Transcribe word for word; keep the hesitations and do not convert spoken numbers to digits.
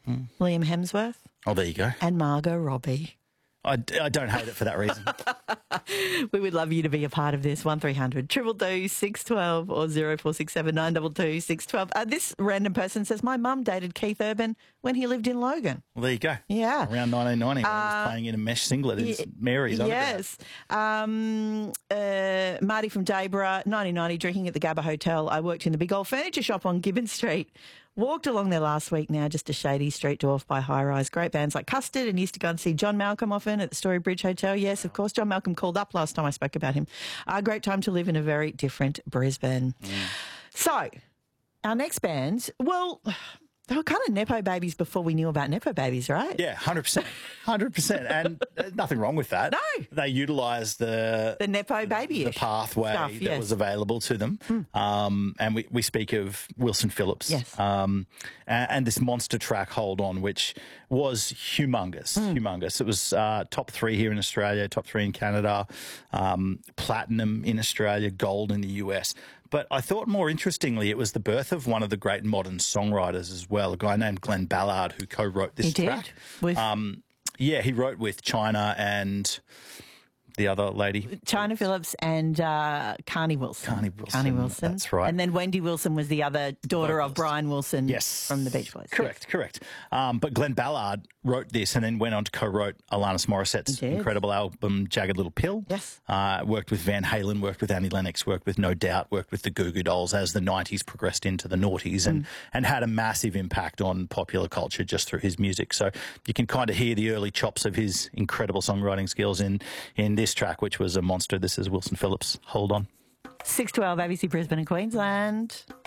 Mm. Liam Hemsworth. Oh, there you go. And Margot Robbie. I, I don't hate it for that reason. We would love you to be a part of this. one three hundred two two two six one two or zero four six seven nine two two six one two. Uh, this random person says, my mum dated Keith Urban when he lived in Logan. Well, there you go. Yeah. Around nineteen ninety, Uh, I was playing in a mesh singlet in y- Mary's. Yes. Um, uh, Marty from Dayborough, nineteen ninety, drinking at the Gabba Hotel. I worked in the big old furniture shop on Gibbon Street. Walked along there last week now, just a shady street dwarfed by high rise. Great bands like Custard, and used to go and see John Malcolm often at the Story Bridge Hotel. Yes, of course, John Malcolm called up last time I spoke about him. A great time to live in a very different Brisbane. Mm. So, our next band, well, they were kind of Nepo babies before we knew about Nepo babies, right? Yeah, one hundred percent. one hundred percent. And there's nothing wrong with that. No. They utilised the... The Nepo baby The pathway stuff, that yes. was available to them. Mm. Um, and we, we speak of Wilson Phillips. Yes. Um, and, and this monster track, Hold On, which was humongous, Mm. humongous. It was uh, top three here in Australia, top three in Canada, um, platinum in Australia, gold in the U S. But I thought more interestingly, it was the birth of one of the great modern songwriters as well, a guy named Glenn Ballard, who co-wrote this He did. track. With Um, yeah, he wrote with China and the other lady. China Phillips and uh, Carney Wilson. Carney Wilson. Carney Wilson. That's right. And then Wendy Wilson was the other daughter of Vocalist. Brian Wilson Yes. from the Beach Boys. Correct, correct. Um, but Glenn Ballard wrote this and then went on to co-wrote Alanis Morissette's He did. incredible album, Jagged Little Pill. Yes. Uh, worked with Van Halen, worked with Annie Lennox, worked with No Doubt, worked with the Goo Goo Dolls as the nineties progressed into the noughties and, Mm. and had a massive impact on popular culture just through his music. So you can kind of hear the early chops of his incredible songwriting skills in, in this track, which was a monster. This is Wilson Phillips. Hold On. six twelve A B C Brisbane and Queensland.